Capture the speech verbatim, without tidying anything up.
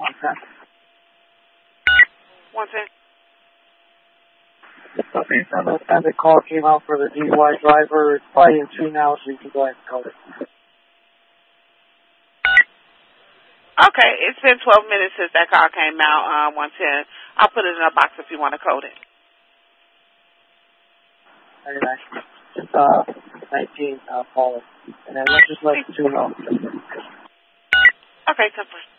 ten. one ten. Okay, so the time the call came out for the D U I driver, it's probably in two now, so you can go ahead and code it. Okay, it's been twelve minutes since that call came out, uh, one ten. I'll put it in a box if you want to code it. Very nice. It's, uh, nineteen, uh, Paul. And then let's just let you know. Okay, ten four.